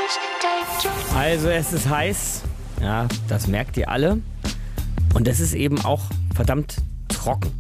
Also es ist heiß, ja, das merkt ihr alle. Und es ist eben auch verdammt trocken.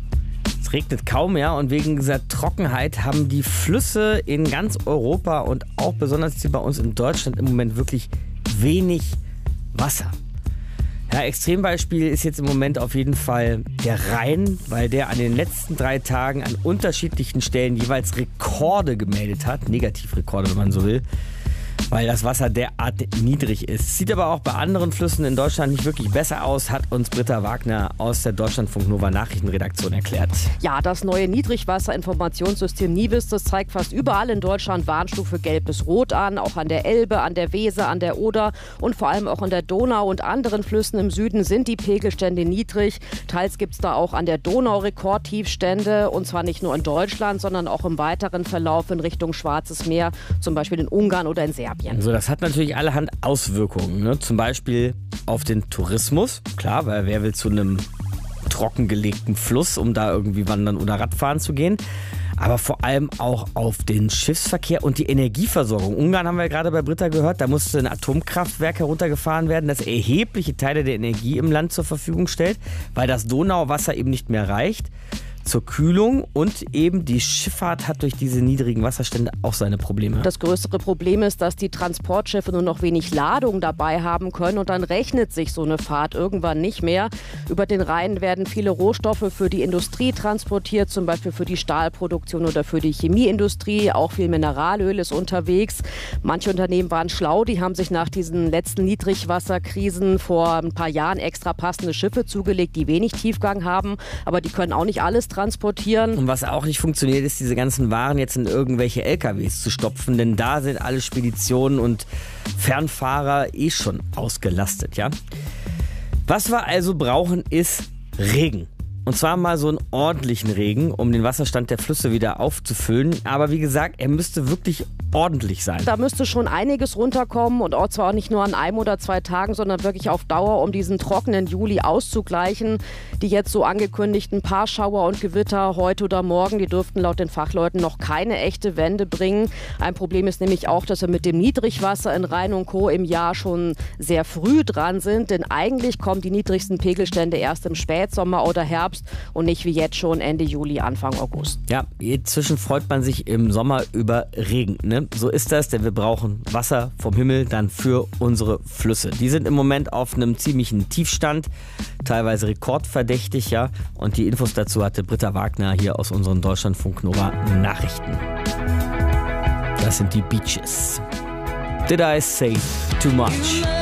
Es regnet kaum, ja, und wegen dieser Trockenheit haben die Flüsse in ganz Europa und auch besonders die bei uns in Deutschland im Moment wirklich wenig Wasser. Ja, Extrembeispiel ist jetzt im Moment auf jeden Fall der Rhein, weil der an den letzten 3 Tagen an unterschiedlichen Stellen jeweils Rekorde gemeldet hat. Negativrekorde, wenn man so will. Weil das Wasser derart niedrig ist. Sieht aber auch bei anderen Flüssen in Deutschland nicht wirklich besser aus, hat uns Britta Wagner aus der Deutschlandfunk Nova Nachrichtenredaktion erklärt. Ja, das neue Niedrigwasserinformationssystem NIWIS, das zeigt fast überall in Deutschland Warnstufe Gelb bis Rot an. Auch an der Elbe, an der Weser, an der Oder und vor allem auch an der Donau und anderen Flüssen im Süden sind die Pegelstände niedrig. Teils gibt es da auch an der Donau Rekordtiefstände. Und zwar nicht nur in Deutschland, sondern auch im weiteren Verlauf in Richtung Schwarzes Meer, zum Beispiel in Ungarn oder in Serbien. Also das hat natürlich allerhand Auswirkungen, ne? Zum Beispiel auf den Tourismus. Klar, weil wer will zu einem trockengelegten Fluss, um da irgendwie wandern oder Radfahren zu gehen. Aber vor allem auch auf den Schiffsverkehr und die Energieversorgung. Ungarn haben wir gerade bei Britta gehört, da musste ein Atomkraftwerk heruntergefahren werden, das erhebliche Teile der Energie im Land zur Verfügung stellt, weil das Donauwasser eben nicht mehr reicht zur Kühlung, und eben die Schifffahrt hat durch diese niedrigen Wasserstände auch seine Probleme. Das größere Problem ist, dass die Transportschiffe nur noch wenig Ladung dabei haben können und dann rechnet sich so eine Fahrt irgendwann nicht mehr. Über den Rhein werden viele Rohstoffe für die Industrie transportiert, zum Beispiel für die Stahlproduktion oder für die Chemieindustrie. Auch viel Mineralöl ist unterwegs. Manche Unternehmen waren schlau, die haben sich nach diesen letzten Niedrigwasserkrisen vor ein paar Jahren extra passende Schiffe zugelegt, die wenig Tiefgang haben, aber die können auch nicht alles transportieren. Und was auch nicht funktioniert, ist, diese ganzen Waren jetzt in irgendwelche LKWs zu stopfen, denn da sind alle Speditionen und Fernfahrer schon ausgelastet, ja. Was wir also brauchen, ist Regen. Und zwar mal so einen ordentlichen Regen, um den Wasserstand der Flüsse wieder aufzufüllen. Aber wie gesagt, er müsste wirklich ordentlich sein. Da müsste schon einiges runterkommen und auch zwar nicht nur an 1 oder 2 Tagen, sondern wirklich auf Dauer, um diesen trockenen Juli auszugleichen. Die jetzt so angekündigten Paarschauer und Gewitter heute oder morgen, die dürften laut den Fachleuten noch keine echte Wende bringen. Ein Problem ist nämlich auch, dass wir mit dem Niedrigwasser in Rhein und Co. im Jahr schon sehr früh dran sind, denn eigentlich kommen die niedrigsten Pegelstände erst im Spätsommer oder Herbst und nicht wie jetzt schon Ende Juli, Anfang August. Ja, inzwischen freut man sich im Sommer über Regen, ne? So ist das, denn wir brauchen Wasser vom Himmel dann für unsere Flüsse. Die sind im Moment auf einem ziemlichen Tiefstand, teilweise rekordverdächtig, ja. Und die Infos dazu hatte Britta Wagner hier aus unseren Deutschlandfunk Nova Nachrichten. Das sind die Beaches. Did I say too much?